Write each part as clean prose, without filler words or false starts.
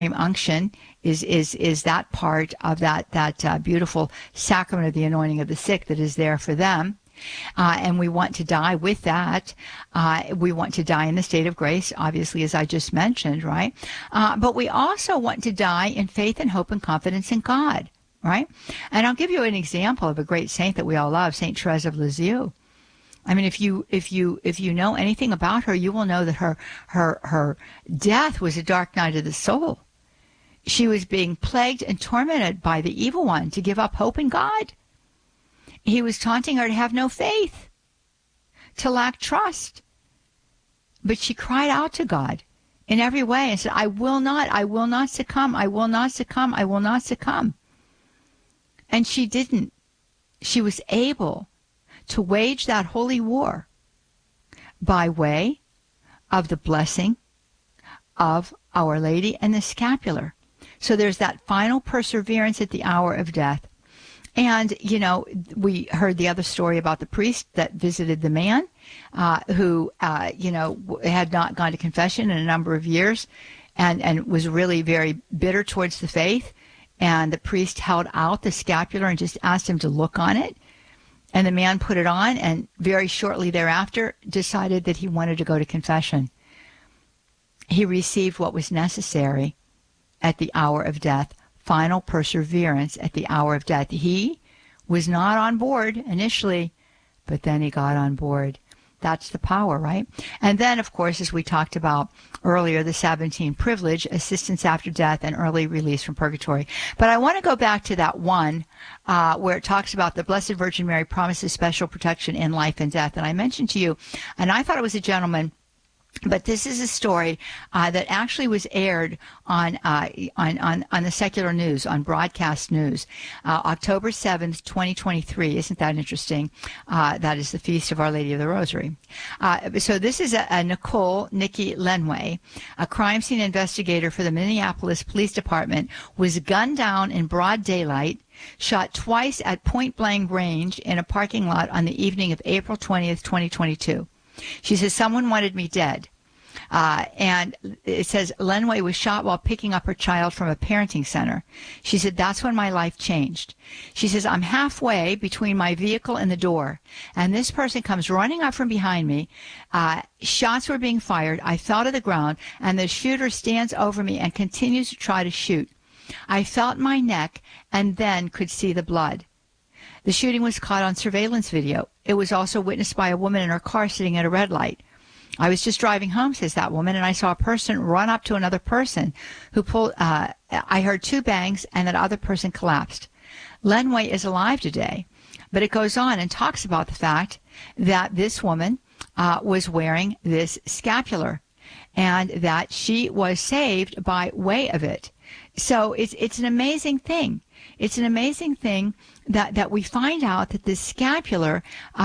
unction is that part of that beautiful sacrament of the anointing of the sick that is there for them. And we want to die with that. We want to die in the state of grace, obviously, as I just mentioned, right? But we also want to die in faith and hope and confidence in God, right? And I'll give you an example of a great saint that we all love, Saint Therese of Lisieux. I mean, if you know anything about her, you will know that her death was a dark night of the soul. She was being plagued and tormented by the evil one to give up hope in God. He was taunting her to have no faith, to lack trust. But she cried out to God in every way and said, I will not succumb, I will not succumb, I will not succumb. And she didn't. She was able to wage that holy war by way of the blessing of Our Lady and the scapular. So there's that final perseverance at the hour of death. And, you know, we heard the other story about the priest that visited the man who, you know, had not gone to confession in a number of years and was really very bitter towards the faith. And the priest held out the scapular and just asked him to look on it. And the man put it on and very shortly thereafter decided that he wanted to go to confession. He received what was necessary at the hour of death. Final perseverance at the hour of death. He was not on board initially, but then he got on board. That's the power, right? And then, of course, as we talked about earlier, the Sabbatine privilege, assistance after death, and early release from purgatory. But I want to go back to that one where it talks about the Blessed Virgin Mary promises special protection in life and death. And I mentioned to you, and I thought it was a gentleman, but this is a story that actually was aired on the secular news, on broadcast news, October 7th, 2023. Isn't that interesting? That is the feast of Our Lady of the Rosary. So this is Nikki Lenway, a crime scene investigator for the Minneapolis Police Department, was gunned down in broad daylight, shot twice at point-blank range in a parking lot on the evening of April 20th, 2022. She says, someone wanted me dead. And it says, Lenway was shot while picking up her child from a parenting center. She said, that's when my life changed. She says, I'm halfway between my vehicle and the door, and this person comes running up from behind me. Shots were being fired. I fell to the ground, and the shooter stands over me and continues to try to shoot. I felt my neck and then could see the blood. The shooting was caught on surveillance video. It was also witnessed by a woman in her car sitting at a red light. I was just driving home, says that woman, and I saw a person run up to another person who pulled, I heard two bangs, and that other person collapsed. Lenway is alive today, but it goes on and talks about the fact that this woman was wearing this scapular and that she was saved by way of it. So it's an amazing thing. It's an amazing thing that we find out that this scapular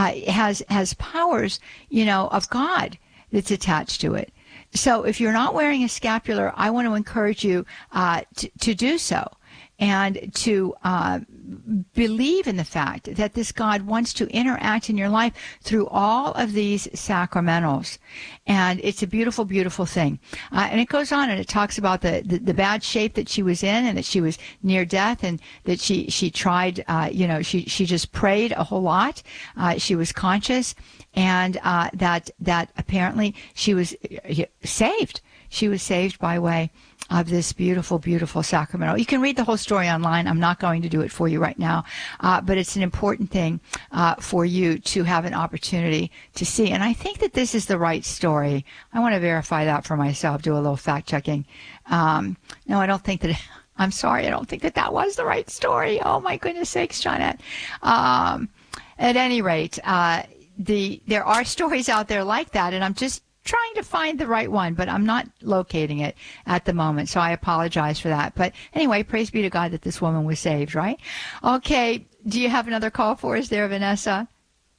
has powers, you know, of God that's attached to it. So if you're not wearing a scapular, I want to encourage you to do so and to believe in the fact that this God wants to interact in your life through all of these sacramentals. And it's a beautiful, beautiful thing. And it goes on and it talks about the bad shape that she was in and that she was near death and that she tried, you know, she just prayed a whole lot. She was conscious and that apparently she was saved. She was saved by way of this beautiful, beautiful sacramental. You can read the whole story online. I'm not going to do it for you right now, but it's an important thing for you to have an opportunity to see. And I think that this is the right story. I want to verify that for myself, do a little fact checking. No, I don't think that. I'm sorry, I don't think that was the right story. Oh my goodness sakes, Johnette. At any rate, there are stories out there like that, and I'm just trying to find the right one, but I'm not locating it at the moment, so I apologize for that. But anyway, praise be to God that this woman was saved, right? Okay, do you have another call for us there, Vanessa?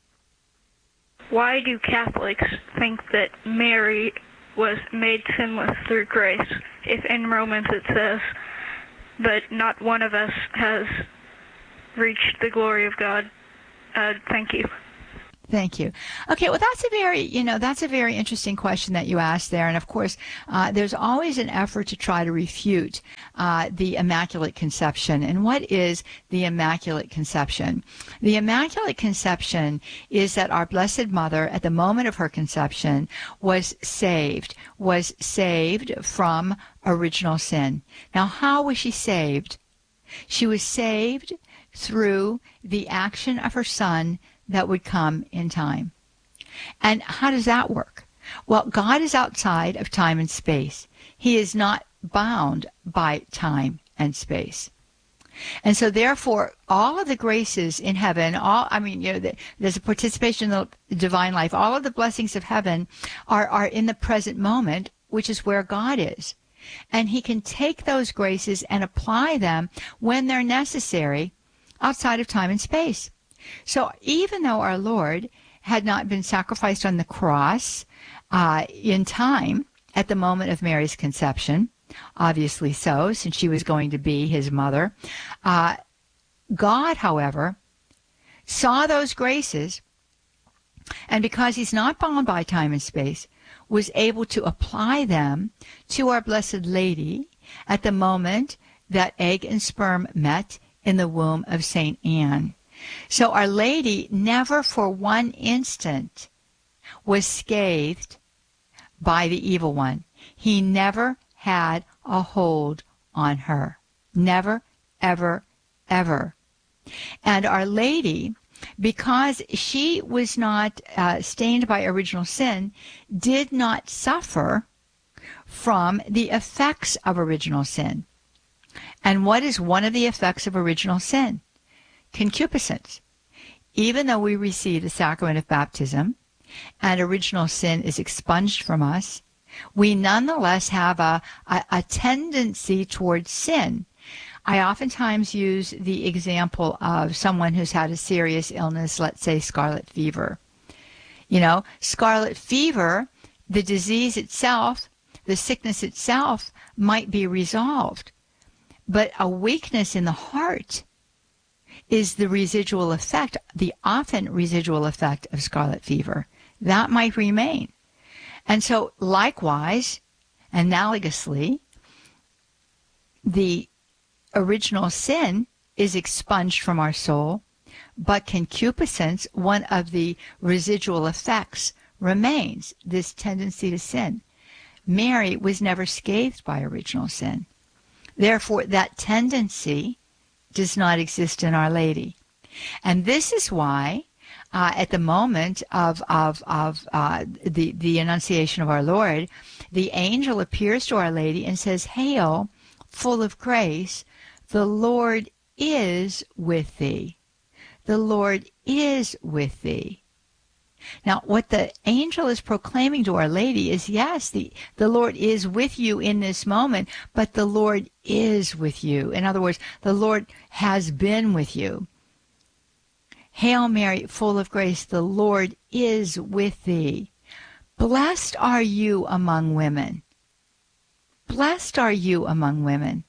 Why do Catholics think that Mary was made sinless through grace, if in Romans it says, but not one of us has reached the glory of God? Thank you. Thank you. Okay, well, that's a very interesting question that you asked there. And of course, there's always an effort to try to refute the Immaculate Conception. And what is the Immaculate Conception? The Immaculate Conception is that our Blessed Mother, at the moment of her conception, was saved from original sin. Now, how was she saved? She was saved through the action of her Son that would come in time. And how does that work? Well, God is outside of time and space. He is not bound by time and space. And so therefore, all of the graces in heaven, there's a participation in the divine life. All of the blessings of heaven are in the present moment, which is where God is. And he can take those graces and apply them when they're necessary outside of time and space. So even though our Lord had not been sacrificed on the cross in time at the moment of Mary's conception, obviously so, since she was going to be his mother, God, however, saw those graces, and because he's not bound by time and space, was able to apply them to our Blessed Lady at the moment that egg and sperm met in the womb of St. Anne. So Our Lady never for one instant was scathed by the evil one. He never had a hold on her. Never, ever, ever. And Our Lady, because she was not stained by original sin, did not suffer from the effects of original sin. And what is one of the effects of original sin? Concupiscence. Even though we receive the sacrament of baptism and original sin is expunged from us, we nonetheless have a tendency towards sin. I oftentimes use the example of someone who's had a serious illness, let's say scarlet fever. Scarlet fever, the disease itself, the sickness itself might be resolved, but a weakness in the heart is the residual effect, the often residual effect of scarlet fever. That might remain. And so likewise, analogously, the original sin is expunged from our soul, but concupiscence, one of the residual effects, remains, this tendency to sin. Mary was never scathed by original sin. Therefore, that tendency does not exist in Our Lady. And this is why at the moment of the Annunciation of our Lord, the angel appears to Our Lady and says, "Hail, full of grace, the Lord is with thee. The Lord is with thee." Now, what the angel is proclaiming to Our Lady is, yes, the Lord is with you in this moment, but the Lord is with you. In other words, the Lord has been with you. Hail Mary, full of grace, the Lord is with thee. Blessed are you among women. Blessed are you among women.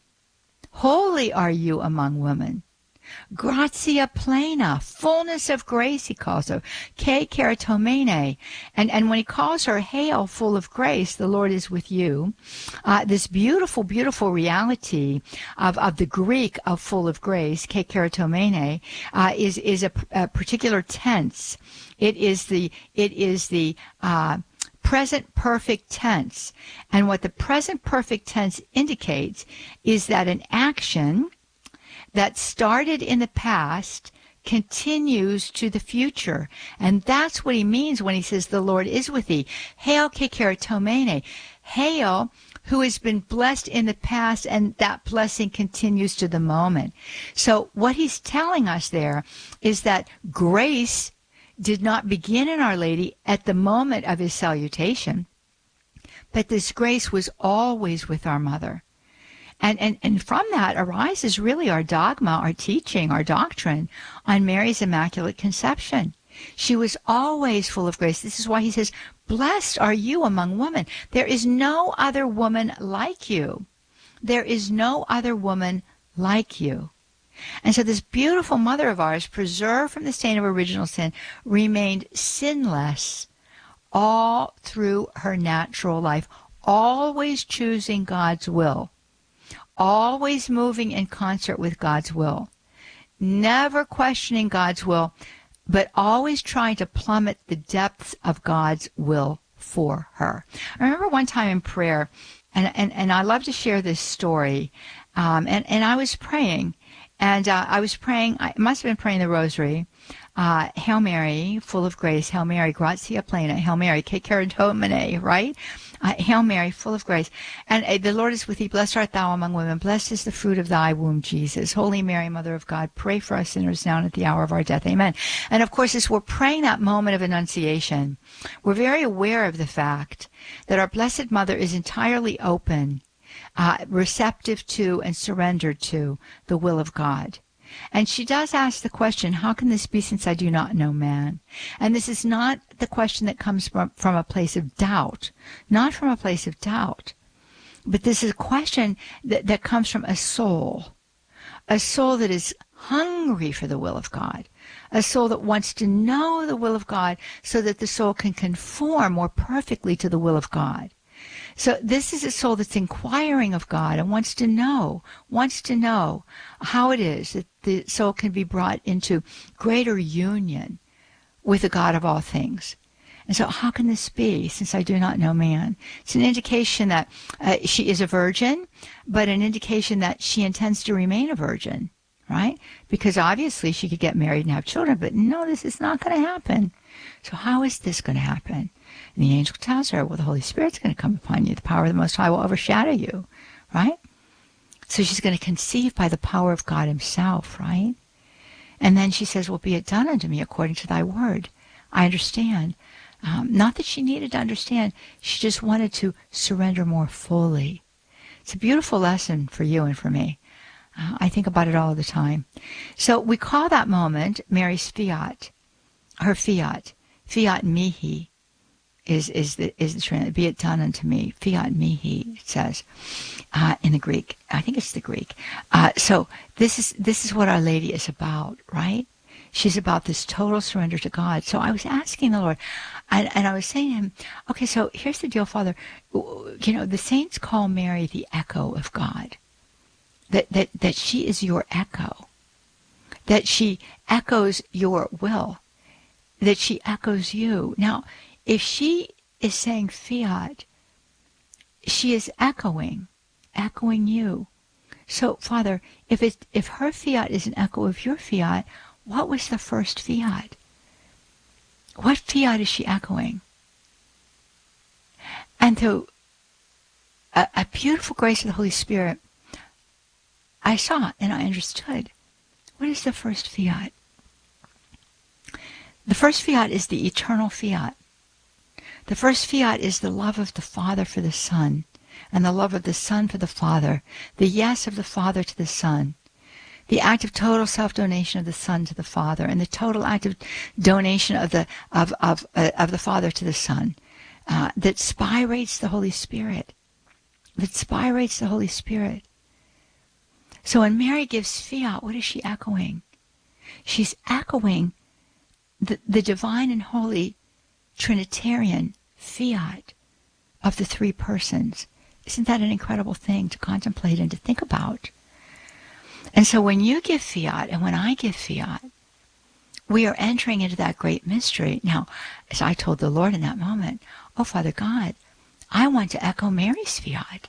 Holy are you among women. Gratia plena, fullness of grace, he calls her. Ke keratomene. And when he calls her, hail, full of grace, the Lord is with you, this beautiful, beautiful reality of the Greek of full of grace, ke keratomene, is a particular tense. It is the present perfect tense. And what the present perfect tense indicates is that an action that started in the past continues to the future. And that's what he means when he says the Lord is with thee. Hail ke keratomene. Hail, who has been blessed in the past, and that blessing continues to the moment. So what he's telling us there is that grace did not begin in Our Lady at the moment of his salutation, but this grace was always with our mother. And from that arises really our dogma, our teaching, our doctrine on Mary's Immaculate Conception. She was always full of grace. This is why he says, blessed are you among women. There is no other woman like you. There is no other woman like you. And so this beautiful mother of ours, preserved from the stain of original sin, remained sinless all through her natural life, always choosing God's will, always moving in concert with God's will, never questioning God's will, but always trying to plummet the depths of God's will for her. I remember one time in prayer, and I love to share this story, and I was praying, and I was praying, I must have been praying the rosary, Hail Mary, full of grace, Hail Mary, gratia plena, Hail Mary, que cura Domine, right? Hail Mary, full of grace. And the Lord is with thee. Blessed art thou among women. Blessed is the fruit of thy womb, Jesus. Holy Mary, Mother of God, pray for us sinners now and at the hour of our death. Amen. And of course, as we're praying that moment of Annunciation, we're very aware of the fact that our Blessed Mother is entirely open, receptive to and surrendered to the will of God. And she does ask the question, how can this be since I do not know man? And this is not the question that comes from a place of doubt, not from a place of doubt, but this is a question that comes from a soul that is hungry for the will of God, a soul that wants to know the will of God so that the soul can conform more perfectly to the will of God. So this is a soul that's inquiring of God and wants to know how it is that the soul can be brought into greater union with the God of all things. And so how can this be, since I do not know man? It's an indication that she is a virgin, but an indication that she intends to remain a virgin, right? Because obviously she could get married and have children, but no, this is not going to happen. So how is this going to happen? And the angel tells her, well, the Holy Spirit's going to come upon you. The power of the Most High will overshadow you, right? So she's going to conceive by the power of God himself, right? And then she says, well, be it done unto me according to thy word. I understand. Not that she needed to understand. She just wanted to surrender more fully. It's a beautiful lesson for you and for me. I think about it all the time. So we call that moment Mary's fiat, her fiat. Fiat mihi is the Trinity. Be it done unto me. Fiat mihi, it says in the Greek. I think it's the Greek. So this is what Our Lady is about, right? She's about this total surrender to God. So I was asking the Lord, and I was saying to him, okay, so here's the deal, Father. You know, the saints call Mary the echo of God. That she is your echo. That she echoes your will. That she echoes you. Now, if she is saying fiat, she is echoing you. So, Father, if her fiat is an echo of your fiat, what was the first fiat? What fiat is she echoing? And through a beautiful grace of the Holy Spirit, I saw and I understood. What is the first fiat? The first fiat is the eternal fiat. The first fiat is the love of the Father for the Son, and the love of the Son for the Father, the yes of the Father to the Son, the act of total self-donation of the Son to the Father, and the total act of donation of the Father to the Son, that spirates the Holy Spirit. That spirates the Holy Spirit. So when Mary gives fiat, what is she echoing? She's echoing the divine and holy Trinitarian fiat of the three persons. Isn't that an incredible thing to contemplate and to think about? And so when you give fiat and when I give fiat, we are entering into that great mystery. Now, as I told the Lord in that moment, oh, Father God, I want to echo Mary's fiat.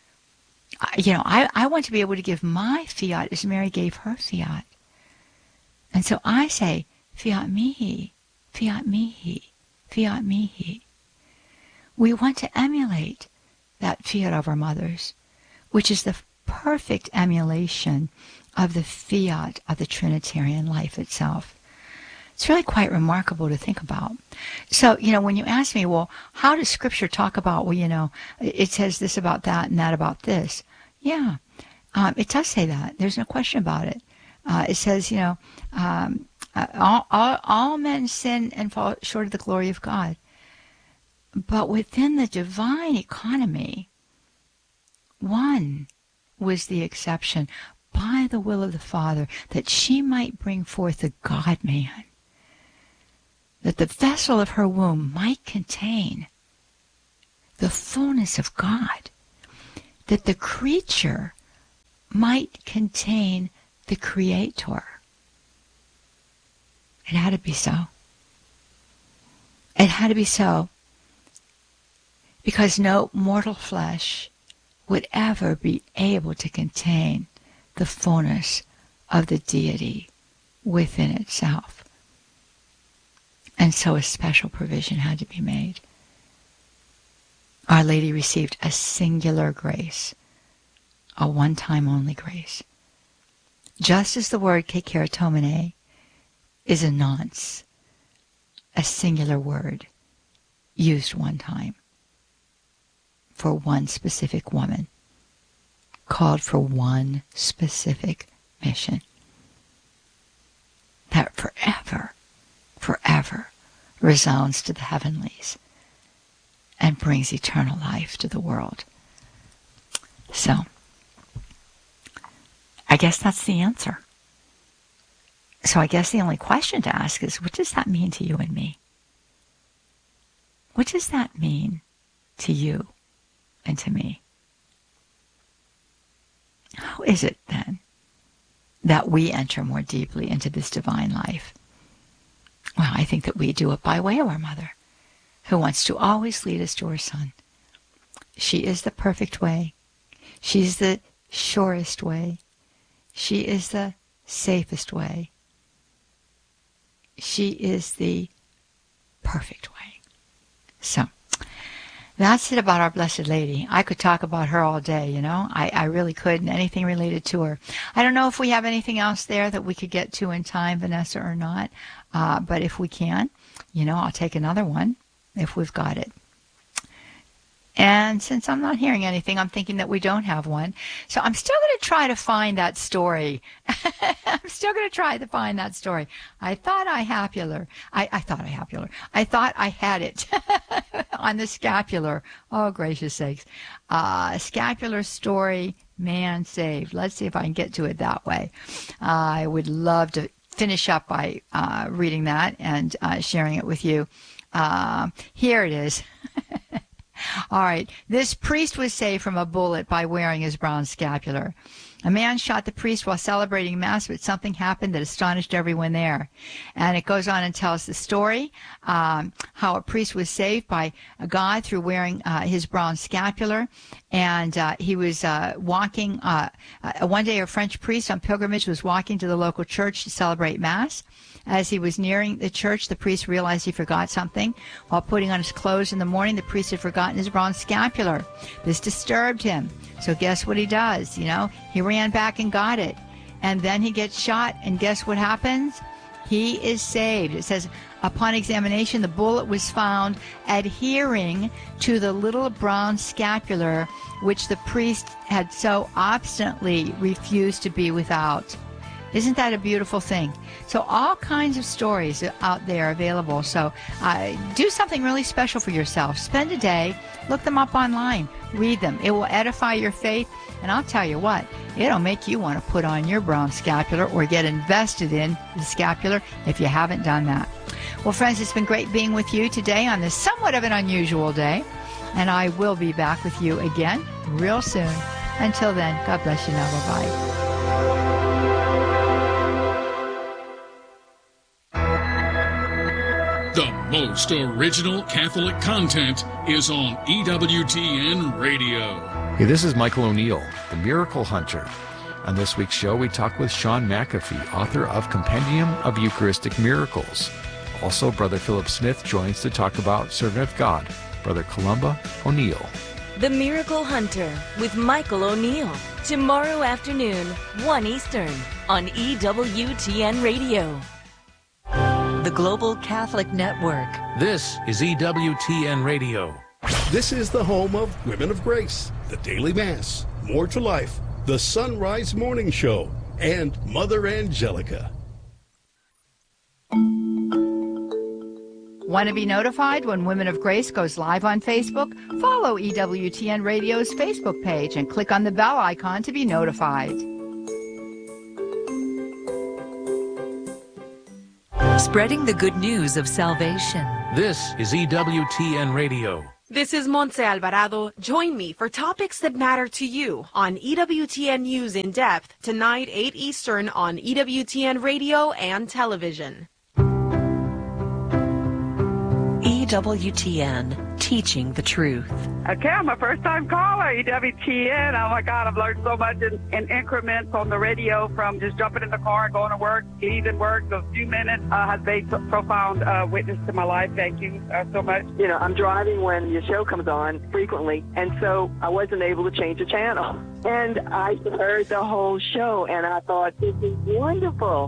I want to be able to give my fiat as Mary gave her fiat. And so I say, fiat mihi, fiat mihi, fiat mihi. We want to emulate that fiat of our mothers, which is the perfect emulation of the fiat of the Trinitarian life itself. It's really quite remarkable to think about. So, when you ask me, well, how does Scripture talk about, it says this about that and that about this? Yeah, it does say that. There's no question about it. It says, all men sin and fall short of the glory of God. But within the divine economy, one was the exception. by the will of the Father, that she might bring forth the God-man, that the vessel of her womb might contain the fullness of God, that the creature might contain the Creator. It had to be so. It had to be so, because no mortal flesh would ever be able to contain the fullness of the deity within itself. And so a special provision had to be made. Our Lady received a singular grace, a one-time only grace. Just as the word kekeratomene is a nonce, a singular word used one time for one specific woman, called for one specific mission, that forever, forever resounds to the heavenlies and brings eternal life to the world. So, I guess that's the answer. So I guess the only question to ask is, what does that mean to you and me? What does that mean to you and to me? How is it then that we enter more deeply into this divine life? Well, I think that we do it by way of our mother, who wants to always lead us to her Son. She is the perfect way. She's the surest way. She is the safest way. She is the perfect way. So, that's it about our Blessed Lady. I could talk about her all day, you know. I really could, and anything related to her. I don't know if we have anything else there that we could get to in time, Vanessa, or not. But if we can, you know, I'll take another one if we've got it. And since I'm not hearing anything, I'm thinking that we don't have one. So I'm still going to try to find that story. I'm still going to try to find that story. I thought I had it on the scapular. Oh, gracious sakes. Scapular story, man saved. Let's see if I can get to it that way. I would love to finish up by reading that and sharing it with you. Here it is. All right. This priest was saved from a bullet by wearing his brown scapular. A man shot the priest while celebrating Mass, but something happened that astonished everyone there. And it goes on and tells the story, how a priest was saved by God through wearing his brown scapular. And he was walking, one day a French priest on pilgrimage was walking to the local church to celebrate Mass. As he was nearing the church, the priest realized he forgot something. While putting on his clothes in the morning, the priest had forgotten his brown scapular. This disturbed him. So guess what he does? You know, he ran back and got it. And then he gets shot, and guess what happens? He is saved. It says, upon examination, the bullet was found adhering to the little brown scapular, which the priest had so obstinately refused to be without. Isn't that a beautiful thing? So all kinds of stories out there available. So do something really special for yourself. Spend a day, look them up online, read them. It will edify your faith. And I'll tell you what, it'll make you want to put on your brown scapular or get invested in the scapular if you haven't done that. Well, friends, it's been great being with you today on this somewhat of an unusual day. And I will be back with you again real soon. Until then, God bless you now. Bye-bye. The most original Catholic content is on EWTN Radio. Hey, this is Michael O'Neill, the Miracle Hunter. On this week's show, we talk with Sean McAfee, author of Compendium of Eucharistic Miracles. Also, Brother Philip Smith joins to talk about Servant of God, Brother Columba O'Neill. The Miracle Hunter with Michael O'Neill. Tomorrow afternoon, 1 Eastern, on EWTN Radio. The Global Catholic Network. This is EWTN Radio. This is the home of Women of Grace, the Daily Mass, More to Life, the Sunrise Morning Show, and Mother Angelica. Want to be notified when Women of Grace goes live on Facebook? Follow EWTN Radio's Facebook page and click on the bell icon to be notified. Spreading the good news of salvation. This is EWTN Radio. This is Montse Alvarado. Join me for topics that matter to you on EWTN News in Depth tonight, 8 Eastern on EWTN Radio and Television. EWTN, teaching the truth. Okay, I'm a first-time caller, EWTN. Oh, my God, I've learned so much in increments on the radio from just jumping in the car, going to work, leaving work. Those few minutes has made profound witness to my life. Thank you so much. You know, I'm driving when your show comes on frequently, and so I wasn't able to change the channel. And I heard the whole show, and I thought, this is wonderful.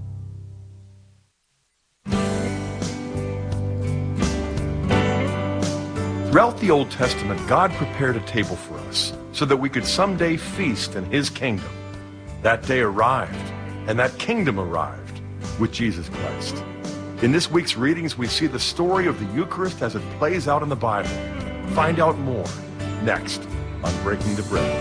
Throughout the Old Testament, God prepared a table for us so that we could someday feast in His kingdom. That day arrived, and that kingdom arrived with Jesus Christ. In this week's readings, we see the story of the Eucharist as it plays out in the Bible. Find out more next on Breaking the Bread.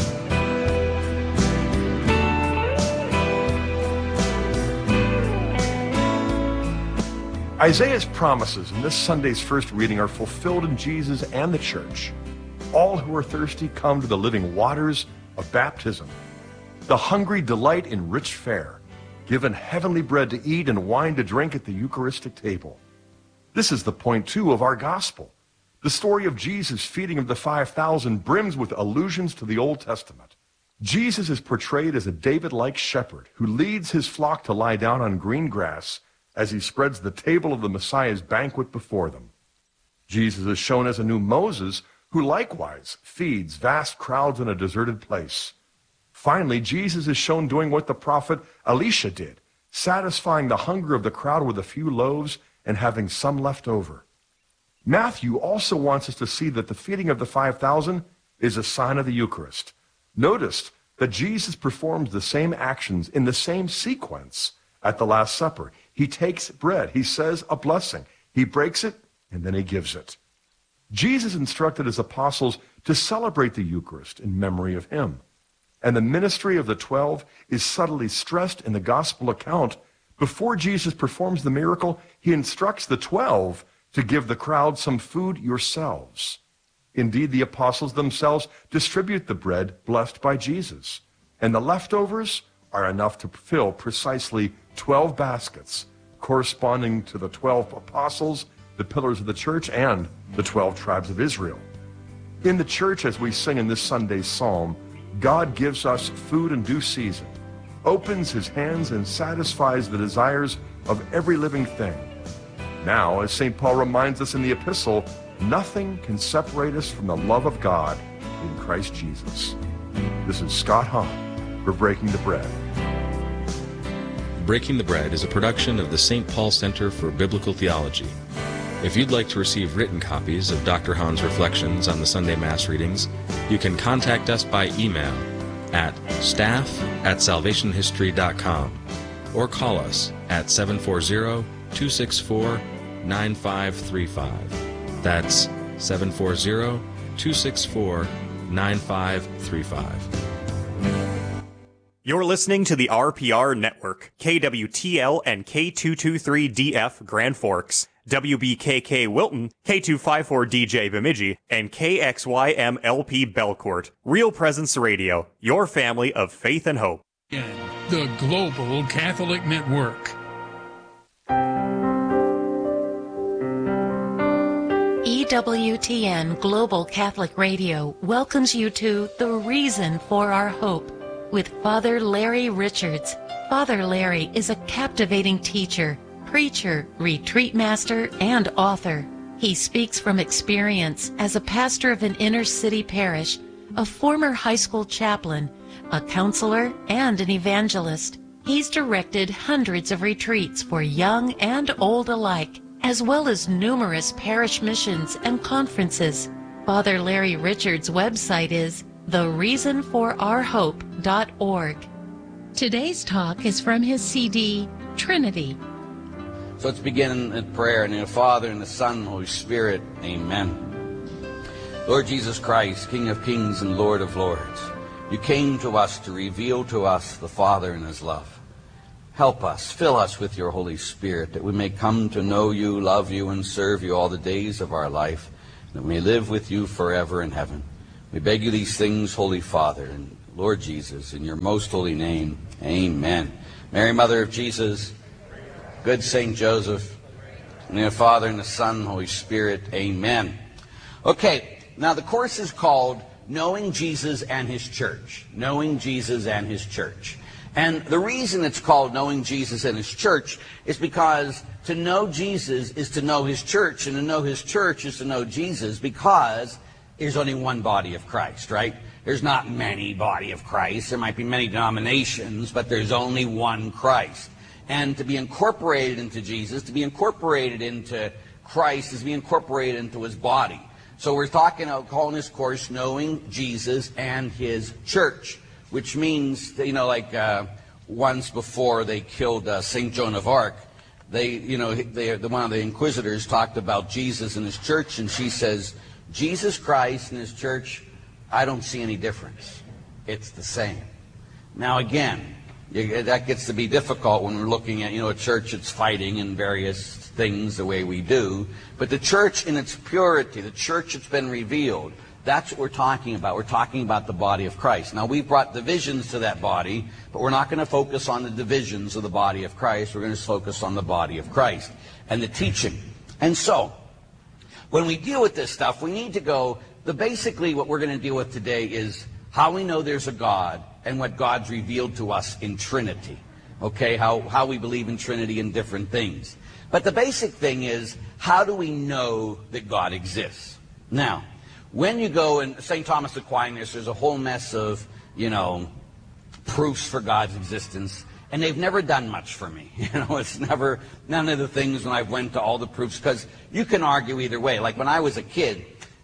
Isaiah's promises in this Sunday's first reading are fulfilled in Jesus and the church. All who are thirsty come to the living waters of baptism. The hungry delight in rich fare, given heavenly bread to eat and wine to drink at the Eucharistic table. This is the point, too, of our gospel. The story of Jesus' feeding of the 5,000 brims with allusions to the Old Testament. Jesus is portrayed as a David-like shepherd who leads his flock to lie down on green grass as he spreads the table of the Messiah's banquet before them. Jesus is shown as a new Moses who likewise feeds vast crowds in a deserted place. Finally, Jesus is shown doing what the prophet Elisha did, satisfying the hunger of the crowd with a few loaves and having some left over. Matthew also wants us to see that the feeding of the 5,000 is a sign of the Eucharist. Notice that Jesus performs the same actions in the same sequence at the Last Supper. He takes bread, he says a blessing, he breaks it, and then he gives it. Jesus instructed his apostles to celebrate the Eucharist in memory of him. And the ministry of the 12 is subtly stressed in the gospel account. Before Jesus performs the miracle, he instructs the 12 to give the crowd some food yourselves. Indeed, the apostles themselves distribute the bread blessed by Jesus. And the leftovers are enough to fill precisely 12 baskets, corresponding to the 12 apostles, the pillars of the church, and the 12 tribes of Israel. In the church, as we sing in this Sunday's psalm, God gives us food in due season, opens his hands and satisfies the desires of every living thing. Now, as St. Paul reminds us in the epistle, nothing can separate us from the love of God in Christ Jesus. This is Scott Hahn for Breaking the Bread. Breaking the Bread is a production of the St. Paul Center for Biblical Theology. If you'd like to receive written copies of Dr. Hahn's reflections on the Sunday Mass readings, you can contact us by email at staff@salvationhistory.com or call us at 740-264-9535. That's 740-264-9535. You're listening to the RPR Network, KWTL and K223DF Grand Forks, WBKK Wilton, K254DJ Bemidji, and KXYMLP Belcourt. Real Presence Radio, your family of faith and hope. The Global Catholic Network. EWTN Global Catholic Radio welcomes you to The Reason for Our Hope with Father Larry Richards. Father Larry is a captivating teacher, preacher, retreat master, and author. He speaks from experience as a pastor of an inner-city parish, a former high school chaplain, a counselor, and an evangelist. He's directed hundreds of retreats for young and old alike, as well as numerous parish missions and conferences. Father Larry Richards' website is thereasonforourhope.org. Today's talk is from his CD, Trinity. So let's begin in prayer. In the Father, and the Son, and the Holy Spirit. Amen. Lord Jesus Christ, King of kings and Lord of lords, you came to us to reveal to us the Father and his love. Help us, fill us with your Holy Spirit, that we may come to know you, love you, and serve you all the days of our life, that we may live with you forever in heaven. We beg you these things, Holy Father, and Lord Jesus, in your most holy name, amen. Mary, Mother of Jesus, good Saint Joseph, in the Father, and the Son, and the Holy Spirit, amen. Okay, now the course is called Knowing Jesus and His Church. Knowing Jesus and His Church. And the reason it's called Knowing Jesus and His Church is because to know Jesus is to know His church, and to know His church is to know Jesus, because there's only one body of Christ, right? There's not many body of Christ. There might be many denominations, but there's only one Christ. And to be incorporated into Jesus, to be incorporated into Christ, is to be incorporated into His body. So we're calling this course Knowing Jesus and His Church, which means, once before they killed St. Joan of Arc, one of the inquisitors talked about Jesus and His church, and she says, Jesus Christ and His church, I don't see any difference. It's the same. Now again, that gets to be difficult when we're looking at, a church that's fighting in various things the way we do. But the church in its purity, the church that's been revealed, that's what we're talking about. We're talking about the body of Christ. Now, we've brought divisions to that body, but we're not going to focus on the divisions of the body of Christ. We're going to focus on the body of Christ and the teaching. And so, when we deal with this stuff, we need to go, basically what we're going to deal with today is how we know there's a God and what God's revealed to us in Trinity. Okay, how we believe in Trinity and different things. But the basic thing is, how do we know that God exists? Now, when you go in St. Thomas Aquinas, there's a whole mess of, proofs for God's existence, and they've never done much for me. It's never, none of the things when I went to all the proofs, because you can argue either way. Like when I was a kid,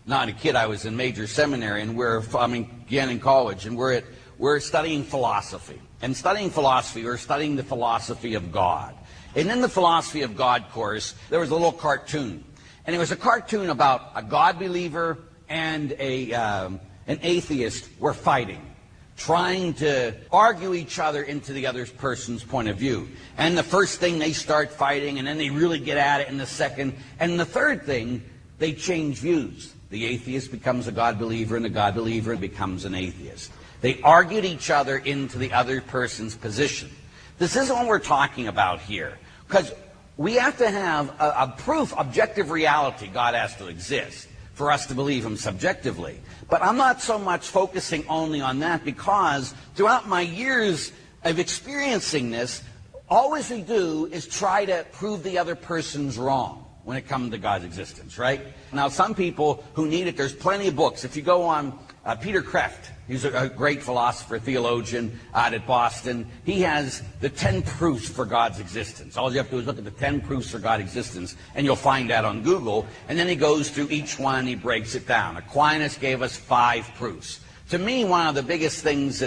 I was in major seminary, and again in college, and we're studying philosophy. And studying philosophy, we're studying the philosophy of God. And in the philosophy of God course, there was a little cartoon. And it was a cartoon about a God believer and an atheist were fighting, trying to argue each other into the other person's point of view. And the first thing, they start fighting, and then they really get at it in the second. And the third thing, they change views. The atheist becomes a God believer, and the God believer becomes an atheist. They argued each other into the other person's position. This isn't what we're talking about here, because we have to have a proof, objective reality. God has to exist for us to believe Him subjectively. But I'm not so much focusing only on that, because throughout my years of experiencing this, all we do is try to prove the other person's wrong when it comes to God's existence, right? Now, some people who need it, there's plenty of books. If you go on Peter Kreeft, he's a great philosopher, theologian out at Boston. He has the 10 proofs for God's existence. All you have to do is look at the 10 proofs for God's existence, and you'll find that on Google. And then he goes through each one and he breaks it down. Aquinas gave us 5 proofs. To me, one of the biggest things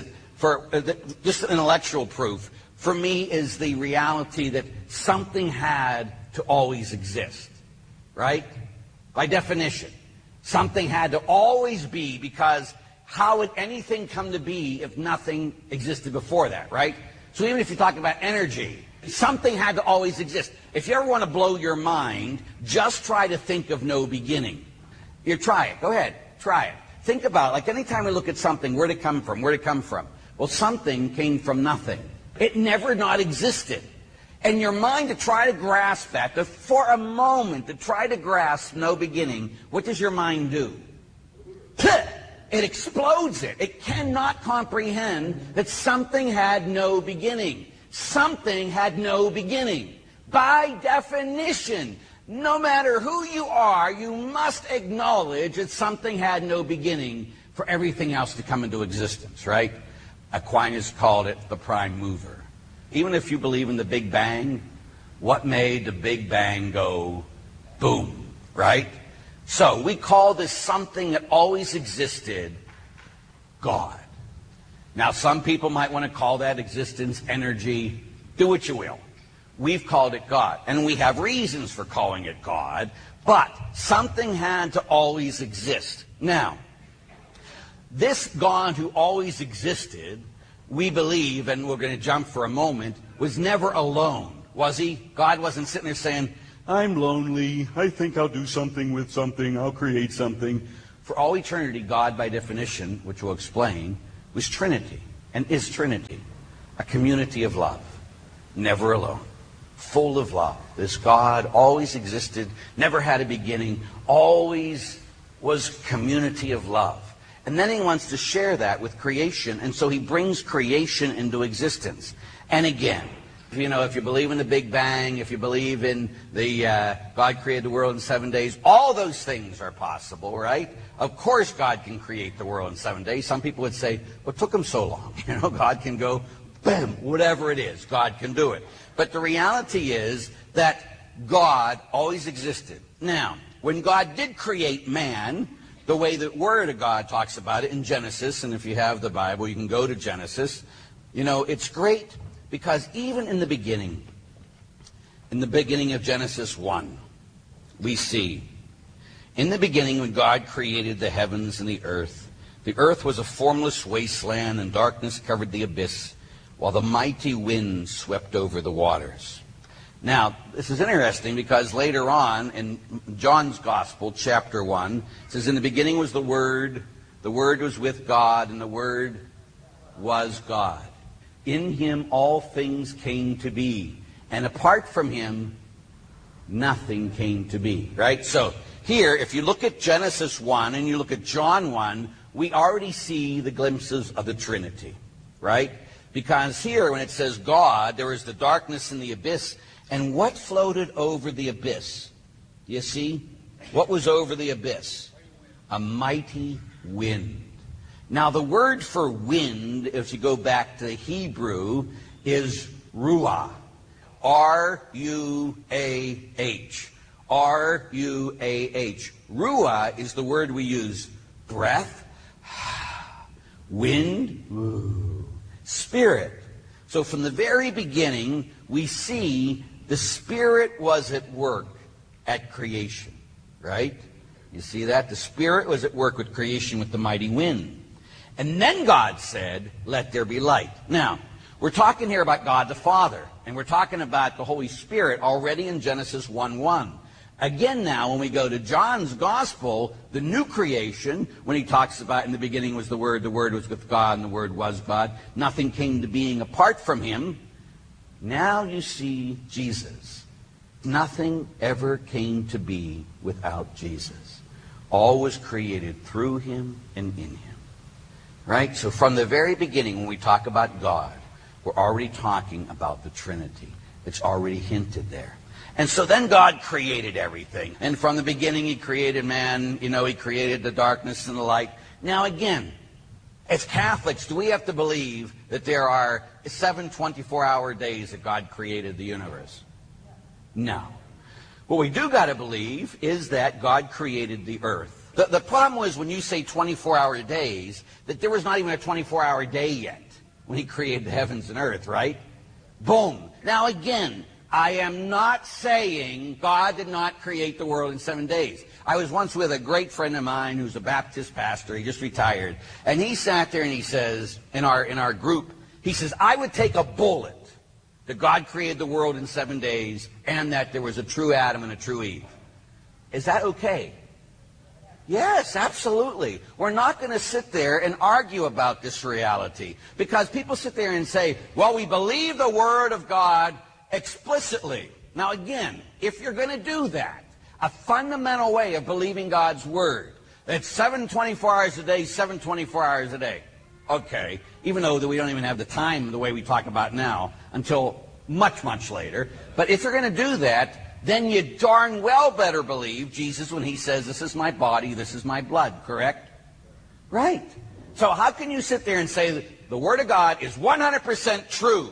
just intellectual proof, for me, is the reality that something had to always exist, right? By definition, something had to always be, because how would anything come to be if nothing existed before that, right? So even if you're talking about energy, something had to always exist. If you ever want to blow your mind, just try to think of no beginning. You try it. Go ahead. Try it. Think about it. Like anytime we look at something, where'd it come from? Where'd it come from? Well, something came from nothing. It never not existed. And your mind, to try to grasp that, for a moment, to try to grasp no beginning, what does your mind do? It explodes it. It cannot comprehend that something had no beginning. Something had no beginning. By definition, no matter who you are, you must acknowledge that something had no beginning for everything else to come into existence, right? Aquinas called it the prime mover. Even if you believe in the Big Bang, what made the Big Bang go boom, right? So we call this something that always existed, God. Now, some people might want to call that existence energy. Do what you will. We've called it God, and we have reasons for calling it God, but something had to always exist. Now, this God who always existed we believe, and we're going to jump for a moment, was never alone, was he? God wasn't sitting there saying, I'm lonely, I think I'll do something with something, I'll create something. For all eternity, God, by definition, which we'll explain, was Trinity, and is Trinity, a community of love, never alone, full of love. This God always existed, never had a beginning, always was community of love. And then he wants to share that with creation, and so he brings creation into existence. And again, if you believe in the Big Bang, if you believe in the God created the world in 7 days, all those things are possible, right? Of course God can create the world in 7 days. Some people would say, what took him so long? God can go, bam, whatever it is, God can do it. But the reality is that God always existed. Now, when God did create man, the way the Word of God talks about it in Genesis, and if you have the Bible, you can go to Genesis, it's great. Because even in the beginning of Genesis 1, we see, in the beginning when God created the heavens and the earth was a formless wasteland, and darkness covered the abyss, while the mighty wind swept over the waters. Now, this is interesting because later on in John's Gospel, chapter 1, it says, in the beginning was the Word was with God, and the Word was God. In him all things came to be, and apart from him nothing came to be. Right? So here, if you look at Genesis 1 and you look at John 1, we already see the glimpses of the Trinity. Right? Because here, when it says God, there is the darkness and the abyss. And what floated over the abyss? You see? What was over the abyss? A mighty wind. Now, the word for wind, if you go back to the Hebrew, is ruah. R-U-A-H. R-U-A-H. Ruah is the word we use. Breath, wind, spirit. So from the very beginning, we see the Spirit was at work at creation. Right? You see that? The Spirit was at work with creation with the mighty wind. And then God said, let there be light. Now, we're talking here about God the Father, and we're talking about the Holy Spirit already in Genesis 1:1. Again now, when we go to John's Gospel, the new creation, when he talks about in the beginning was the Word was with God, and the Word was God, nothing came to being apart from him. Now you see Jesus. Nothing ever came to be without Jesus. All was created through him and in him. Right? So from the very beginning, when we talk about God, we're already talking about the Trinity. It's already hinted there. And so then God created everything. And from the beginning, he created man. He created the darkness and the light. Now again, as Catholics, do we have to believe that there are 7 24-hour days that God created the universe? No. What we do got to believe is that God created the earth. The problem was when you say 24-hour days, that there was not even a 24-hour day yet when he created the heavens and earth, right? Boom. Now again, I am not saying God did not create the world in 7 days. I was once with a great friend of mine who's a Baptist pastor. He just retired. And he sat there and he says, in our group, he says, I would take a bullet that God created the world in 7 days and that there was a true Adam and a true Eve. Is that okay? Yes, absolutely. We're not going to sit there and argue about this reality. Because people sit there and say, well, we believe the Word of God explicitly. Now again, if you're going to do that, a fundamental way of believing God's Word, it's 7 24 hours a day, 7 24 hours a day. Okay, even though that we don't even have the time the way we talk about now until much, much later. But if you're going to do that, then you darn well better believe Jesus when he says, this is my body, this is my blood, correct? Right. So how can you sit there and say that the Word of God is 100% true,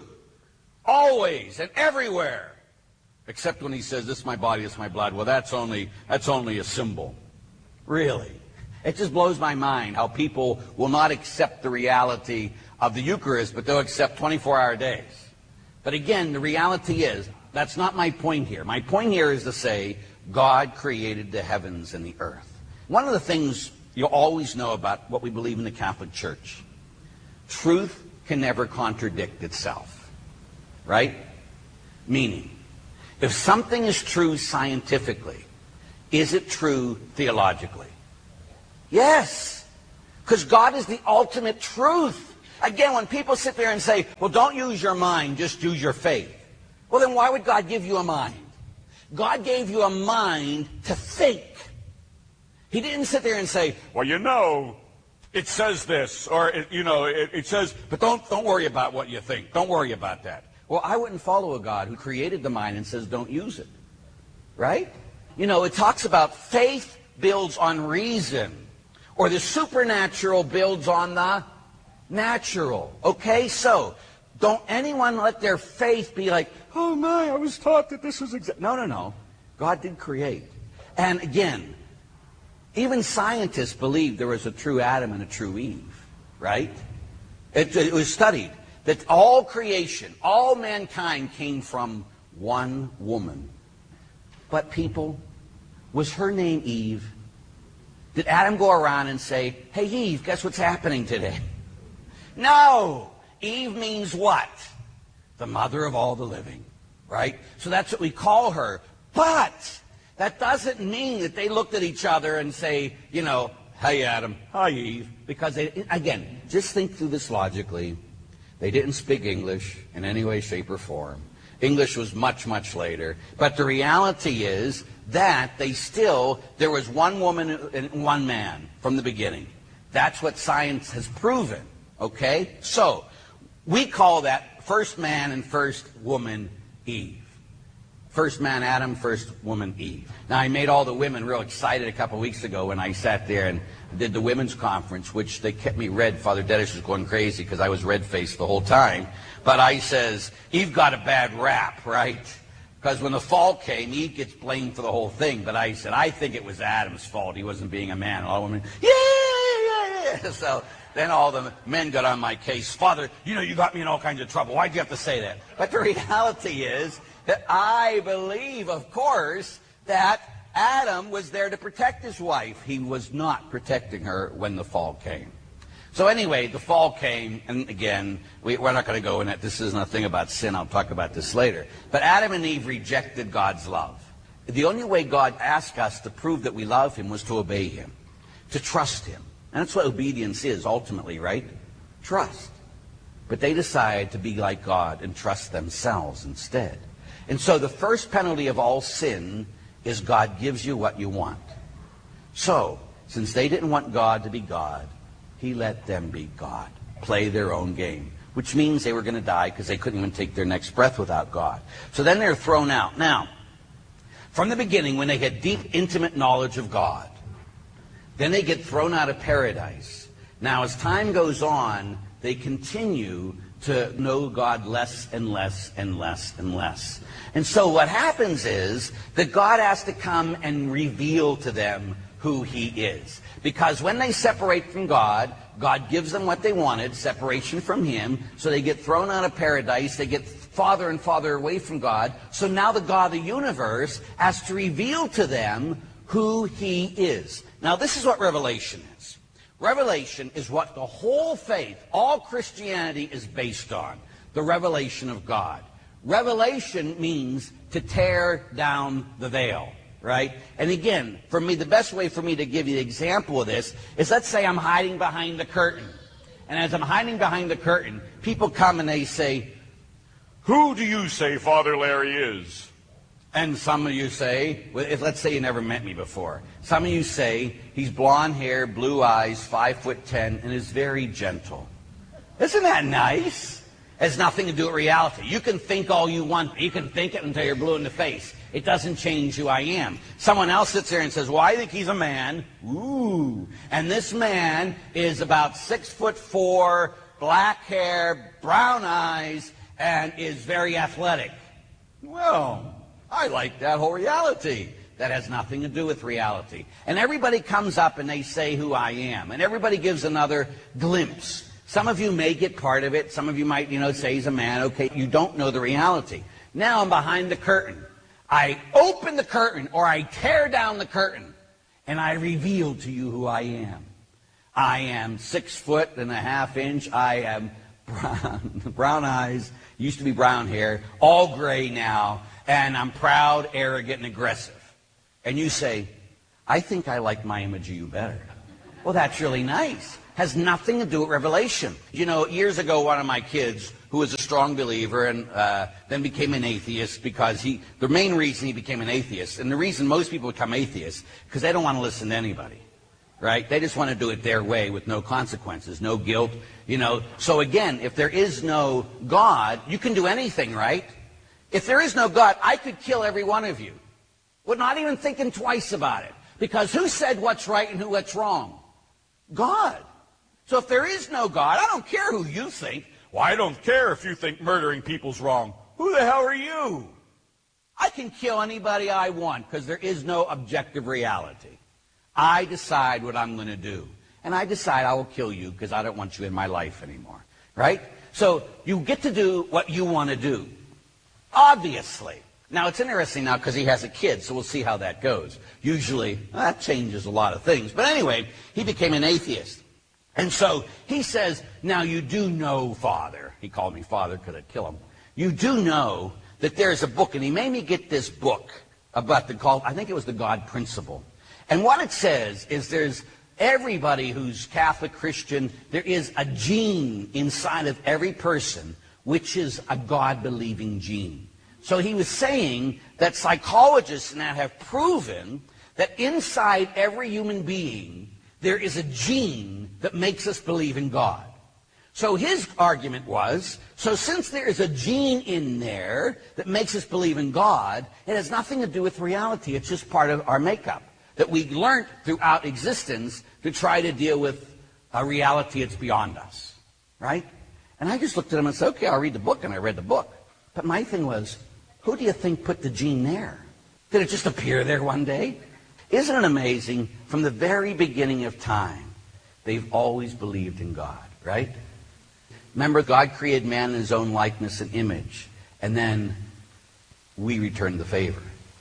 always and everywhere, except when he says, this is my body, this is my blood? Well, that's only a symbol. Really. It just blows my mind how people will not accept the reality of the Eucharist, but they'll accept 24-hour days. But again, the reality is, that's not my point here. My point here is to say God created the heavens and the earth. One of the things you'll always know about what we believe in the Catholic Church, truth can never contradict itself. Right? Meaning, if something is true scientifically, is it true theologically? Yes, because God is the ultimate truth. Again, when people sit there and say, well, don't use your mind, just use your faith. Well, then why would God give you a mind? God gave you a mind to think. He didn't sit there and say, well, you know, it says this, or, it says, but don't worry about what you think. Don't worry about that. Well, I wouldn't follow a God who created the mind and says, don't use it. Right? It talks about faith builds on reason, or the supernatural builds on the natural. Okay? So, don't anyone let their faith be like, oh my, I was taught that this was exact. No. God did create. And again, even scientists believe there was a true Adam and a true Eve, right? It was studied that all creation, all mankind came from one woman. But people, was her name Eve? Did Adam go around and say, hey Eve, guess what's happening today? No! Eve means what? The mother of all the living, right? So that's what we call her. But that doesn't mean that they looked at each other and say, hey Adam, hi Eve. Because again, just think through this logically. They didn't speak English in any way, shape, or form. English was much, much later. But the reality is that there was one woman and one man from the beginning. That's what science has proven, okay? So, we call that first man and first woman Eve. First man Adam, first woman Eve. Now, I made all the women real excited a couple weeks ago when I sat there and did the women's conference, which they kept me red. Father Dennis was going crazy because I was red-faced the whole time. But I says, Eve got a bad rap, right? Because when the fall came, Eve gets blamed for the whole thing. But I said, I think it was Adam's fault. He wasn't being a man. And all the women, yeah. So then all the men got on my case. Father, you got me in all kinds of trouble. Why'd you have to say that? But the reality is that I believe, of course, that Adam was there to protect his wife. He was not protecting her when the fall came. So anyway, the fall came, and again, we're not going to go in that. This isn't a thing about sin. I'll talk about this later. But Adam and Eve rejected God's love. The only way God asked us to prove that we love him was to obey him, to trust him. And that's what obedience is ultimately, right? Trust. But they decided to be like God and trust themselves instead. And so the first penalty of all sin is God gives you what you want. So, since they didn't want God to be God, he let them be God, play their own game, which means they were going to die because they couldn't even take their next breath without God. So then they're thrown out. Now, from the beginning, when they had deep, intimate knowledge of God, then they get thrown out of paradise. Now, as time goes on, they continue to know God less and less and less and less. And so what happens is that God has to come and reveal to them who he is. Because when they separate from God, God gives them what they wanted, separation from him. So they get thrown out of paradise. They get farther and farther away from God. So now the God of the universe has to reveal to them who he is. Now this is what Revelation is. Revelation is what the whole faith, all Christianity is based on. The revelation of God. Revelation means to tear down the veil. Right? And again, for me, the best way for me to give you the example of this is, let's say I'm hiding behind the curtain. And as I'm hiding behind the curtain, people come and they say, who do you say Father Larry is? And some of you say, let's say you never met me before. Some of you say, he's blonde hair, blue eyes, 5'10", and is very gentle. Isn't that nice? It has nothing to do with reality. You can think all you want. You can think it until you're blue in the face. It doesn't change who I am. Someone else sits there and says, well, I think he's a man. Ooh. And this man is about 6'4", black hair, brown eyes, and is very athletic. Well, I like that whole reality. That has nothing to do with reality. And everybody comes up and they say who I am. And everybody gives another glimpse. Some of you may get part of it. Some of you might, say he's a man. Okay, you don't know the reality. Now I'm behind the curtain. I open the curtain, or I tear down the curtain, and I reveal to you who I am. I am 6'1.5". I am brown eyes, used to be brown hair, all gray now, and I'm proud, arrogant, and aggressive. And you say, I think I like my image of you better. Well, that's really nice. Has nothing to do with revelation. You know, years ago, one of my kids, who was a strong believer and then became an atheist because the main reason he became an atheist, and the reason most people become atheists, because they don't want to listen to anybody, right? They just want to do it their way with no consequences, no guilt, you know. So again, if there is no God, you can do anything, right? If there is no God, I could kill every one of you. We're not even thinking twice about it. Because who said what's right and what's wrong? God. So if there is no God, I don't care who you think. Well, I don't care if you think murdering people's wrong. Who the hell are you? I can kill anybody I want because there is no objective reality. I decide what I'm going to do. And I decide I will kill you because I don't want you in my life anymore. Right? So you get to do what you want to do. Obviously. Now, it's interesting now because he has a kid, so we'll see how that goes. Usually, that changes a lot of things. But anyway, he became an atheist. And so he says, now you do know, Father. He called me Father because I'd kill him. You do know that there's a book, and he made me get this book about I think it was the God Principle. And what it says is there's everybody who's Catholic, Christian, there is a gene inside of every person, which is a God-believing gene. So he was saying that psychologists now have proven that inside every human being, there is a gene that makes us believe in God. So his argument was, so since there is a gene in there that makes us believe in God, it has nothing to do with reality. It's just part of our makeup that we learned throughout existence to try to deal with a reality that's beyond us, right? And I just looked at him and said, okay, I'll read the book, and I read the book. But my thing was, who do you think put the gene there? Did it just appear there one day? Isn't it amazing? From the very beginning of time, they've always believed in God, right? Remember, God created man in his own likeness and image, and then we returned the favor.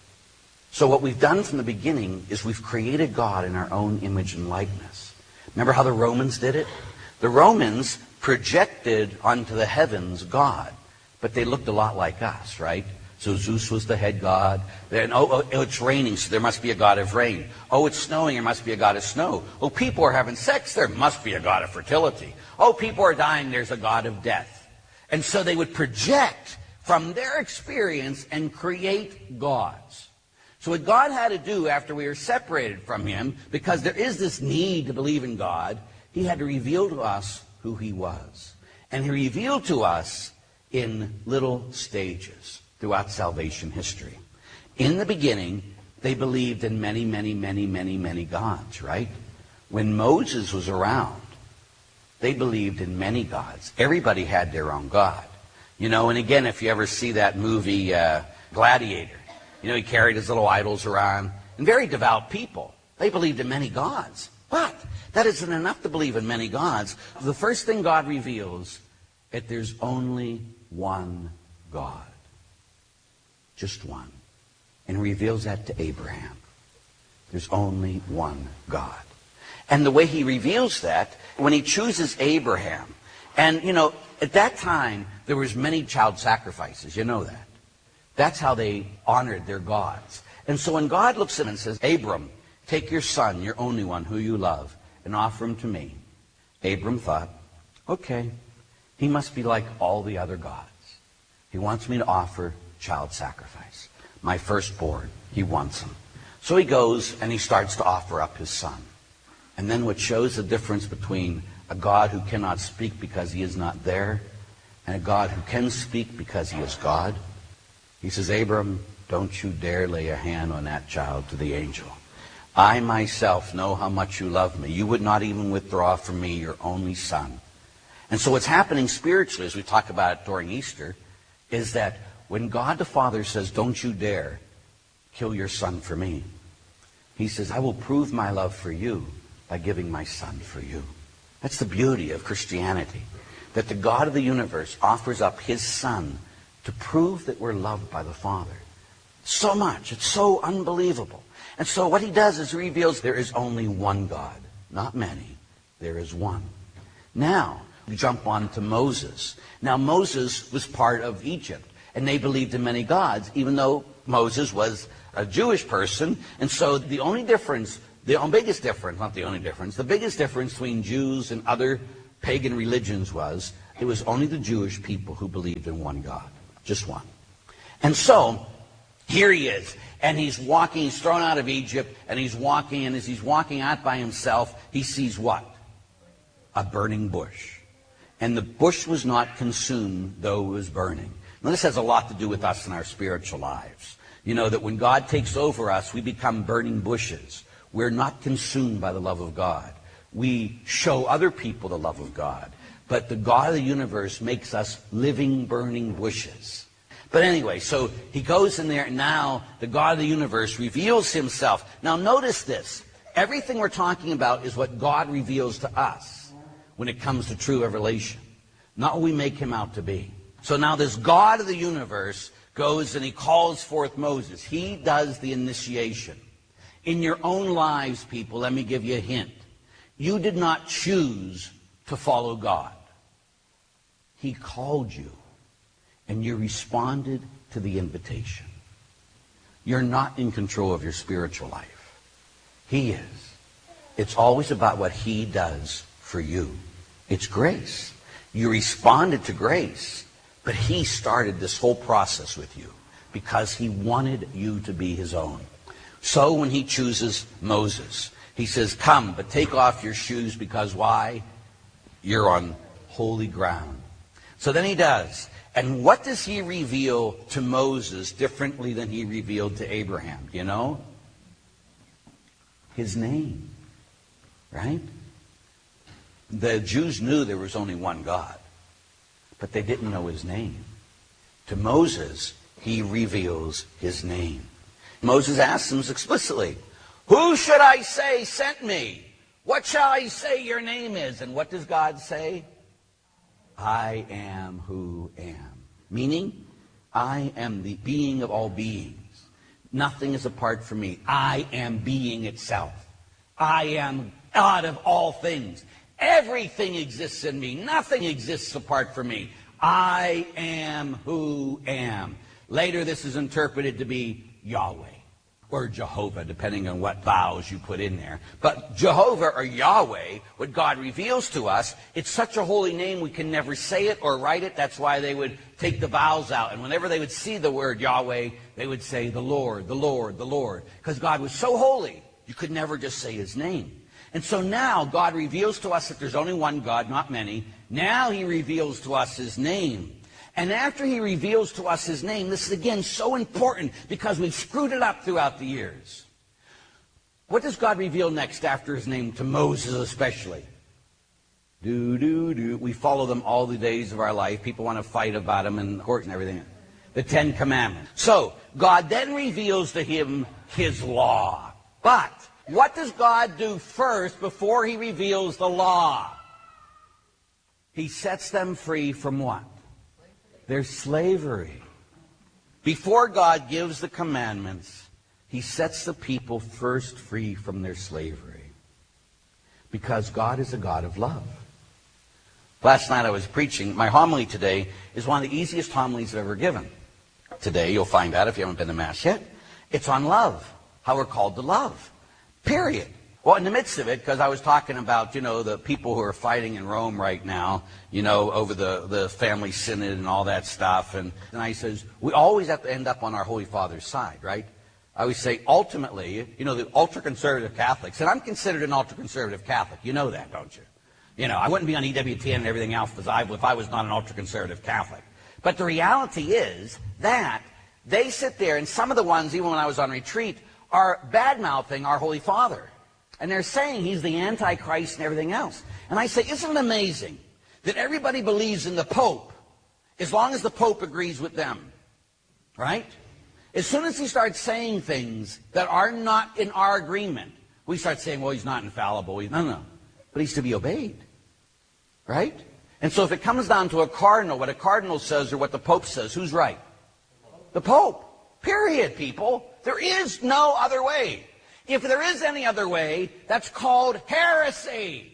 So what we've done from the beginning is we've created God in our own image and likeness. Remember how the Romans did it? The Romans projected onto the heavens God, but they looked a lot like us, right? So Zeus was the head god. Then, it's raining, so there must be a god of rain. Oh, it's snowing, there must be a god of snow. Oh, people are having sex, there must be a god of fertility. Oh, people are dying, there's a god of death. And so they would project from their experience and create gods. So what God had to do after we were separated from him, because there is this need to believe in God, he had to reveal to us who he was. And he revealed to us in little stages throughout salvation history. In the beginning, they believed in many, many, many, many, many gods, right? When Moses was around, they believed in many gods. Everybody had their own god. You know, and again, if you ever see that movie Gladiator, you know, he carried his little idols around. And very devout people. They believed in many gods. But that isn't enough to believe in many gods. The first thing God reveals, that there's only one God. Just one. And reveals that to Abraham. There's only one God. And the way he reveals that, when he chooses Abraham, and, you know, at that time, there was many child sacrifices. You know that. That's how they honored their gods. And so when God looks at him and says, Abram, take your son, your only one, who you love, and offer him to me. Abram thought, okay, he must be like all the other gods. He wants me to offer child sacrifice. My firstborn, he wants him. So he goes and he starts to offer up his son. And then what shows the difference between a God who cannot speak because he is not there and a God who can speak because he is God. He says, Abram, don't you dare lay a hand on that child to the angel. I myself know how much you love me. You would not even withdraw from me your only son. And so what's happening spiritually, as we talk about it during Easter, is that when God the Father says, don't you dare kill your son for me, he says, I will prove my love for you by giving my son for you. That's the beauty of Christianity, that the God of the universe offers up his son to prove that we're loved by the Father. So much. It's so unbelievable. And so what he does is he reveals there is only one God. Not many. There is one. Now, jump on to Moses. Now, Moses was part of Egypt, and they believed in many gods, even though Moses was a Jewish person. And so the biggest difference between Jews and other pagan religions was it was only the Jewish people who believed in one God, just one. And so here he is, and he's walking, he's thrown out of Egypt, and he's walking, and as he's walking out by himself, he sees what? A burning bush. And the bush was not consumed, though it was burning. Now, this has a lot to do with us in our spiritual lives. You know that when God takes over us, we become burning bushes. We're not consumed by the love of God. We show other people the love of God. But the God of the universe makes us living, burning bushes. But anyway, so he goes in there, and now the God of the universe reveals himself. Now notice this. Everything we're talking about is what God reveals to us when it comes to true revelation, not what we make him out to be. So now this God of the universe goes and he calls forth Moses. He does the initiation. In your own lives, people, let me give you a hint. You did not choose to follow God. He called you, and you responded to the invitation. You're not in control of your spiritual life. He is. It's always about what he does for you. It's grace. You responded to grace, but he started this whole process with you because he wanted you to be his own. So when he chooses Moses, he says, come, but take off your shoes because why? You're on holy ground. So then he does. And what does he reveal to Moses differently than he revealed to Abraham? Do you know? His name. Right? The Jews knew there was only one God, but they didn't know his name. To Moses, he reveals his name. Moses asks him explicitly, who should I say sent me? What shall I say your name is? And what does God say? I am who am. Meaning, I am the being of all beings. Nothing is apart from me. I am being itself. I am God of all things. Everything exists in me. Nothing exists apart from me. I am who am. Later, this is interpreted to be Yahweh or Jehovah, depending on what vowels you put in there. But Jehovah or Yahweh, what God reveals to us, it's such a holy name we can never say it or write it. That's why they would take the vowels out. And whenever they would see the word Yahweh, they would say the Lord, the Lord, the Lord. Because God was so holy, you could never just say his name. And so now God reveals to us that there's only one God, not many. Now he reveals to us his name. And after he reveals to us his name, this is again so important because we've screwed it up throughout the years. What does God reveal next after his name to Moses especially? We follow them all the days of our life. People want to fight about them in court and everything. The Ten Commandments. So God then reveals to him his law. But what does God do first before he reveals the law? He sets them free from what? Their slavery. Before God gives the commandments, he sets the people first free from their slavery. Because God is a God of love. Last night I was preaching. My homily today is one of the easiest homilies I've ever given. Today, you'll find out if you haven't been to Mass yet. It's on love. How we're called to love. Period. Well, in the midst of it, because I was talking about, the people who are fighting in Rome right now, over the family synod and all that stuff. And I says, we always have to end up on our Holy Father's side, right? I always say, ultimately, the ultra-conservative Catholics, and I'm considered an ultra-conservative Catholic. You know that, don't you? I wouldn't be on EWTN and everything else if I was not an ultra-conservative Catholic. But the reality is that they sit there, and some of the ones, even when I was on retreat, are bad-mouthing our Holy Father. And they're saying he's the Antichrist and everything else. And I say, isn't it amazing that everybody believes in the Pope as long as the Pope agrees with them? Right? As soon as he starts saying things that are not in our agreement, we start saying, well, he's not infallible. No. But he's to be obeyed. Right? And so if it comes down to a cardinal, what a cardinal says or what the Pope says, who's right? The Pope. Period, people. There is no other way. If there is any other way, that's called heresy.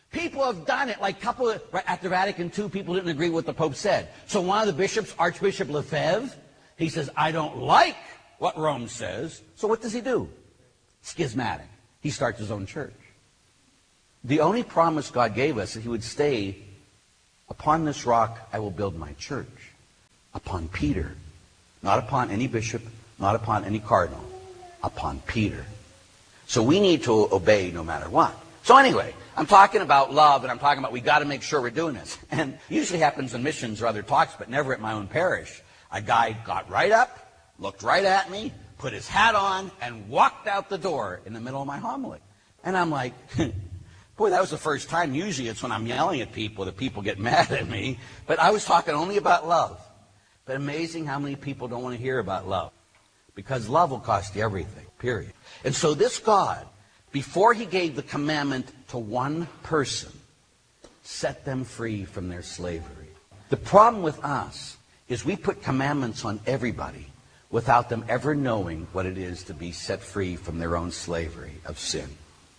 People have done it. Like after Vatican II, people didn't agree with what the Pope said. So one of the bishops, Archbishop Lefebvre, he says, I don't like what Rome says. So what does he do? Schismatic. He starts his own church. The only promise God gave us is he would stay, upon this rock I will build my church. Upon Peter. Not upon any bishop, not upon any cardinal. Upon Peter. So we need to obey no matter what. So anyway, I'm talking about love, and I'm talking about we got to make sure we're doing this. And it usually happens in missions or other talks, but never at my own parish. A guy got right up, looked right at me, put his hat on, and walked out the door in the middle of my homily. And I'm like, boy, that was the first time. Usually it's when I'm yelling at people that people get mad at me. But I was talking only about love. But amazing how many people don't want to hear about love. Because love will cost you everything, period. And so this God, before he gave the commandment to one person, set them free from their slavery. The problem with us is we put commandments on everybody without them ever knowing what it is to be set free from their own slavery of sin.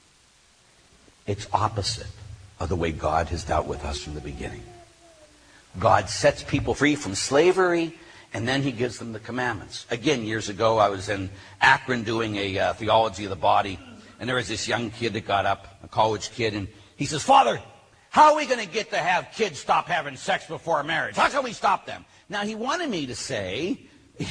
It's opposite of the way God has dealt with us from the beginning. God sets people free from slavery, and then he gives them the commandments. Again, years ago, I was in Akron doing a theology of the body, and there was this young kid that got up, a college kid, and he says, Father, how are we going to get to have kids stop having sex before marriage? How can we stop them? Now, he wanted me to say,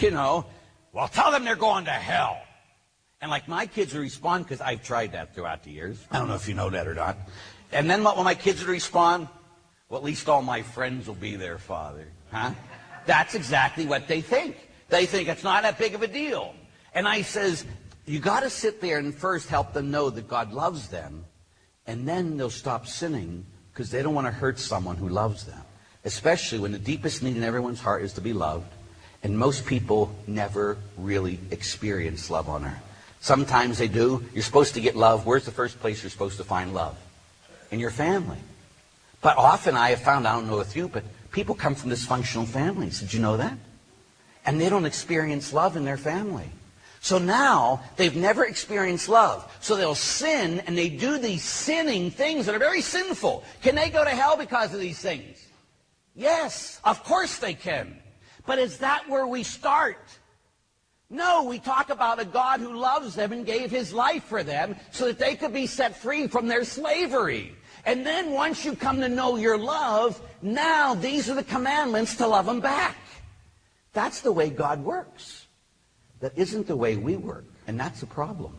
well, tell them they're going to hell. And like my kids would respond, because I've tried that throughout the years. I don't know if you know that or not. And then when my kids would respond, well, at least all my friends will be there, Father. Huh? That's exactly what they think. They think it's not that big of a deal. And I says, you got to sit there and first help them know that God loves them, and then they'll stop sinning because they don't want to hurt someone who loves them, especially when the deepest need in everyone's heart is to be loved, and most people never really experience love on earth. Sometimes they do. You're supposed to get love. Where's the first place you're supposed to find love? In your family. But often I have found, I don't know with you, but people come from dysfunctional families. Did you know that? And they don't experience love in their family. So now they've never experienced love. So they'll sin, and they do these sinning things that are very sinful. Can they go to hell because of these things? Yes, of course they can. But is that where we start? No, we talk about a God who loves them and gave his life for them so that they could be set free from their slavery. And then once you come to know your love, now these are the commandments to love them back. That's the way God works. That isn't the way we work, and that's the problem.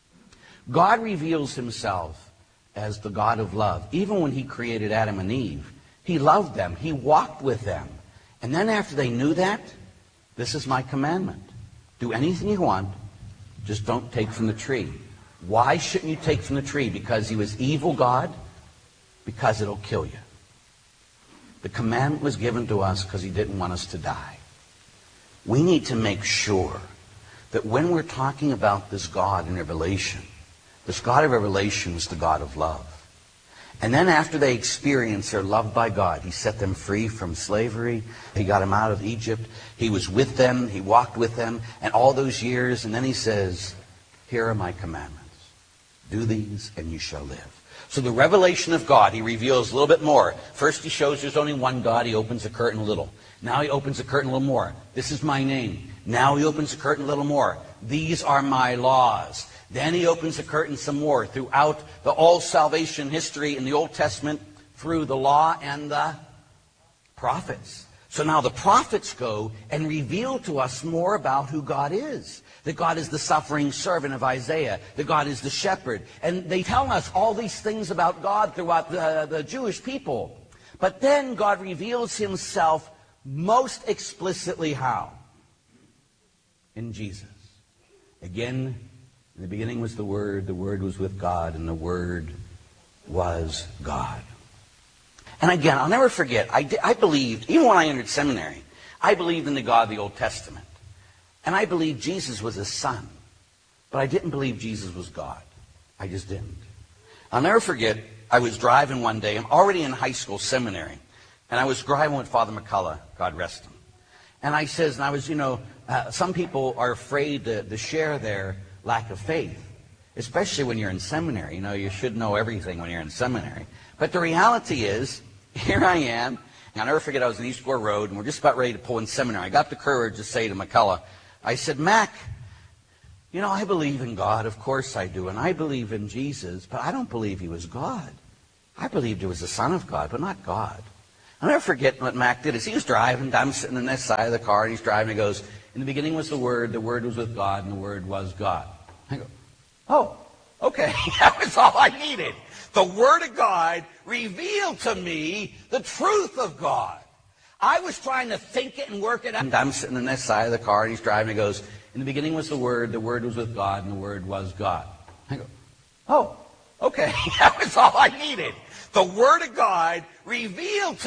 God reveals himself as the God of love. Even when he created Adam and Eve, he loved them. He walked with them. And then after they knew that, this is my commandment. Do anything you want, just don't take from the tree. Why shouldn't you take from the tree? Because he was evil God? Because it'll kill you. The commandment was given to us because he didn't want us to die. We need to make sure that when we're talking about this God in Revelation, this God of Revelation is the God of love. And then after they experience their love by God, he set them free from slavery. He got them out of Egypt. He was with them. He walked with them. And all those years, and then he says, here are my commandments. Do these and you shall live. So the revelation of God, he reveals a little bit more. First he shows there's only one God. He opens the curtain a little. Now he opens the curtain a little more. This is my name. Now he opens the curtain a little more. These are my laws. Then he opens the curtain some more throughout the all salvation history in the Old Testament through the law and the prophets. So now the prophets go and reveal to us more about who God is. That God is the suffering servant of Isaiah. That God is the shepherd. And they tell us all these things about God throughout the Jewish people. But then God reveals himself most explicitly how? In Jesus. Again, in the beginning was the Word was with God, and the Word was God. And again, I'll never forget, I believed, even when I entered seminary, I believed in the God of the Old Testament. And I believed Jesus was his son. But I didn't believe Jesus was God. I just didn't. I'll never forget, I was driving one day, I'm already in high school seminary, and I was driving with Father McCullough, God rest him. And I says, and I was, some people are afraid to share their lack of faith, especially when you're in seminary. You should know everything when you're in seminary. But the reality is, here I am, and I'll never forget, I was in East Gore Road, and we're just about ready to pull in seminary. I got the courage to say to McCullough, I said, Mac, you know, I believe in God, of course I do, and I believe in Jesus, but I don't believe he was God. I believed he was the Son of God, but not God. I'll never forget what Mac did. As he was driving, I'm sitting on this side of the car, and he's driving, and he goes, in the beginning was the Word was with God, and the Word was God. I go, oh, okay, that was all I needed. The Word of God revealed to me the truth of God. I was trying to think it and work it out. And I'm sitting on this side of the car, and he's driving, and he goes, in the beginning was the Word was with God, and the Word was God. I go, oh, okay, that was all I needed. The Word of God revealed to